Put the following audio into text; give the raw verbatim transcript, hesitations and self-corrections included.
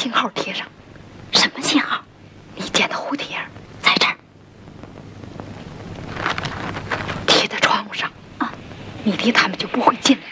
信号贴上。 什么信号？ 你捡的蝴蝶在这儿，贴在窗户上啊，你离他们就不会近了。